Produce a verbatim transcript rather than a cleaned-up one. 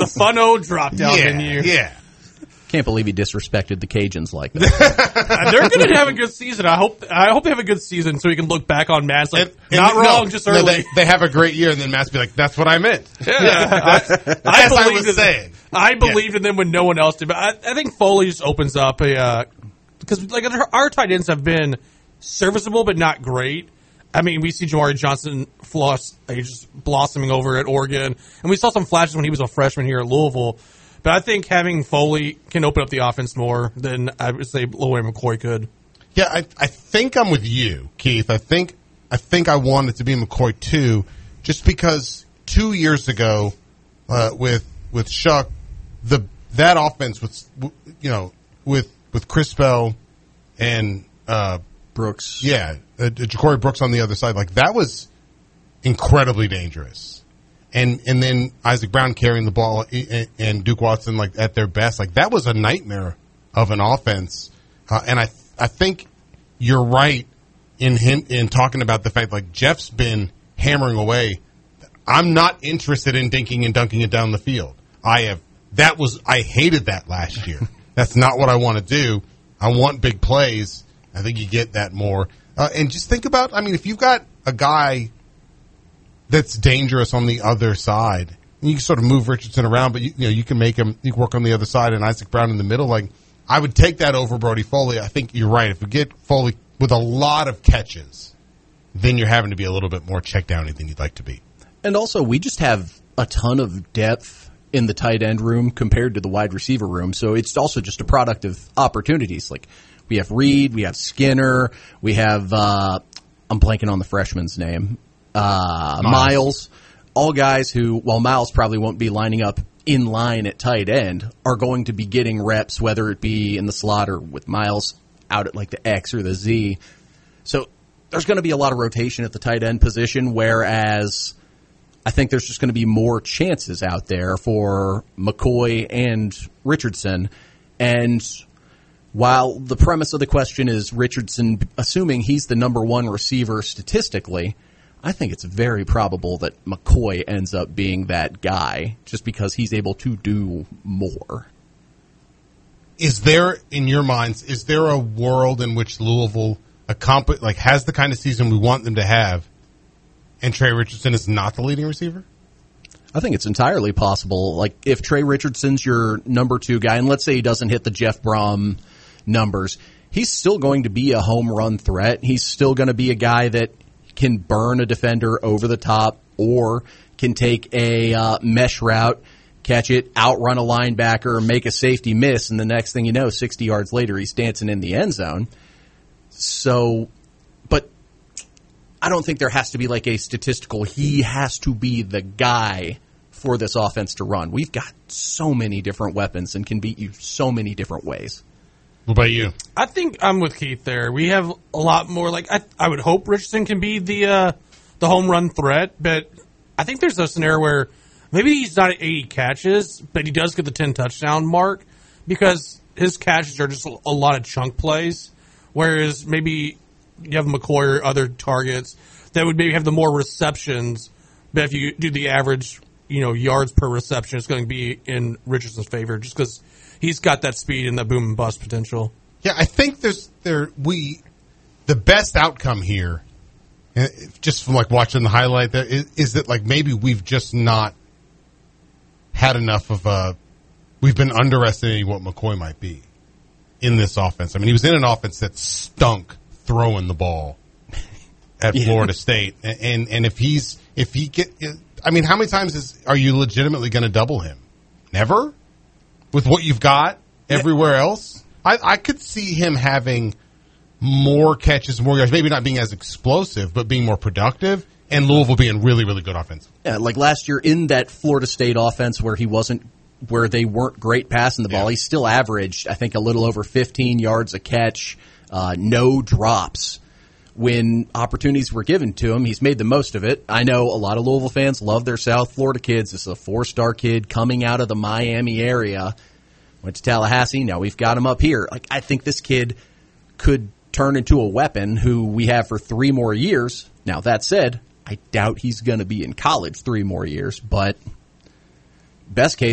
the fun-o drop-down yeah, menu. Yeah. Can't believe he disrespected the Cajuns like that. They're going to have a good season. I hope I hope they have a good season so we can look back on Matt's like, And- and not no, wrong, just no, early. they, they have a great year, and then Matt's be like, "That's what I meant." Yeah, I, As I believed was in- saying. I believed in them when no one else did. But I, I think Foley just opens up a uh, because like our tight ends have been serviceable but not great. I mean, we see Jamari Johnson floss, uh, just blossoming over at Oregon, and we saw some flashes when he was a freshman here at Louisville. But I think having Foley can open up the offense more than I would say Lloyd McCoy could. Yeah, I, I think I'm with you, Keith. I think I think I want it to be McCoy too, just because two years ago uh, with with Shuck, the that offense was you know with with Chris Bell and uh, Brooks. yeah, uh, Ja'Cory Brooks on the other side, like that was incredibly dangerous. And and then Isaac Brown carrying the ball and Duke Watson like at their best, like that was a nightmare of an offense. Uh, and I I think you're right in him, in talking about the fact like Jeff's been hammering away. I'm not interested in dinking and dunking it down the field. I have that was I hated that last year. That's not what I want to do. I want big plays. I think you get that more. Uh, and just think about, I mean, if you've got a guy that's dangerous on the other side, and you can sort of move Richardson around, but you, you know you can make him you can work on the other side and Isaac Brown in the middle. Like I would take that over Brody Foley. I think you're right. If we get Foley with a lot of catches, then you're having to be a little bit more check downy than you'd like to be. And also, we just have a ton of depth in the tight end room compared to the wide receiver room. So it's also just a product of opportunities. Like we have Reed, we have Skinner, we have uh, I'm blanking on the freshman's name. Uh, Miles. Miles, all guys who, while Miles probably won't be lining up in line at tight end, are going to be getting reps, whether it be in the slot or with Miles out at like the X or the Z. So there's going to be a lot of rotation at the tight end position, whereas I think there's just going to be more chances out there for McCoy and Richardson. And while the premise of the question is Richardson, assuming he's the number one receiver statistically, I think it's very probable that McCoy ends up being that guy just because he's able to do more. Is there, in your minds, is there a world in which Louisville accompli- like has the kind of season we want them to have, and Trey Richardson is not the leading receiver? I think it's entirely possible. Like if Trey Richardson's your number two guy, and let's say he doesn't hit the Jeff Brom numbers, he's still going to be a home run threat. He's still going to be a guy that can burn a defender over the top or can take a uh, mesh route, catch it, outrun a linebacker, make a safety miss, and the next thing you know, sixty yards later, he's dancing in the end zone. So, but I don't think there has to be like a statistical, he has to be the guy for this offense to run. We've got so many different weapons and can beat you so many different ways. What about you? I think I'm with Keith there. We have a lot more. Like I, I would hope Richardson can be the uh, the home run threat, but I think there's a scenario where maybe he's not at eighty catches, but he does get the ten touchdown mark because his catches are just a lot of chunk plays. Whereas maybe you have McCoy or other targets that would maybe have the more receptions, but if you do the average, you know, yards per reception, it's going to be in Richardson's favor just because he's got that speed and that boom and bust potential. Yeah, I think there's there we the best outcome here, just from like watching the highlight there, is, is that like maybe we've just not had enough of a we've been underestimating what McCoy might be in this offense. I mean, he was in an offense that stunk throwing the ball at yeah. Florida State, and, and and if he's if he get, I mean, how many times is are you legitimately going to double him? Never. With what you've got everywhere else, I, I could see him having more catches, more yards, maybe not being as explosive, but being more productive, and Louisville being really, really good offense. Yeah, like last year in that Florida State offense where he wasn't, where they weren't great passing the ball, yeah. he still averaged, I think, a little over fifteen yards a catch, uh, no drops. When opportunities were given to him, he's made the most of it. I know a lot of Louisville fans love their South Florida kids. This is a four-star kid coming out of the Miami area. Went to Tallahassee. Now we've got him up here. Like I think this kid could turn into a weapon who we have for three more years. Now, that said, I doubt he's going to be in college three more years, but best case